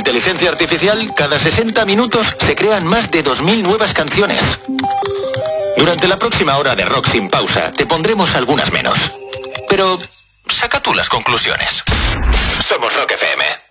inteligencia artificial, cada 60 minutos se crean más de 2000 nuevas canciones. Durante la próxima hora de Rock Sin Pausa, te pondremos algunas menos. Pero saca tú las conclusiones. Somos Rock FM.